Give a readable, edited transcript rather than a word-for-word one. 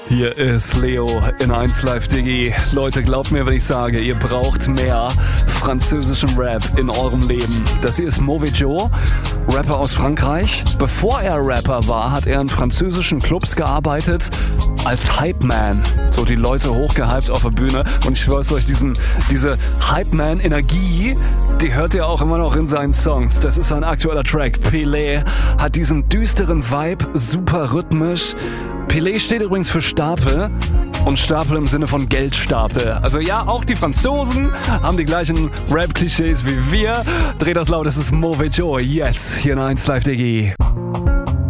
Hier ist Leo in 1 Live Digi. Leute, glaubt mir, wenn ich sage, ihr braucht mehr französischen Rap in eurem Leben. Das hier ist Mauvais Joe, Rapper aus Frankreich. Bevor er Rapper war, hat er in französischen Clubs gearbeitet als Hype-Man. So die Leute hochgehypt auf der Bühne. Und ich schwör's euch, diese Hype-Man-Energie, die hört ihr auch immer noch in seinen Songs. Das ist ein aktueller Track. Pelé hat diesen düsteren Vibe, super rhythmisch. Pelé steht übrigens für Stapel und Stapel im Sinne von Geldstapel. Also ja, auch die Franzosen haben die gleichen Rap-Klischees wie wir. Dreht das laut, es ist Mauvais Joe jetzt hier in 1 Live Digi.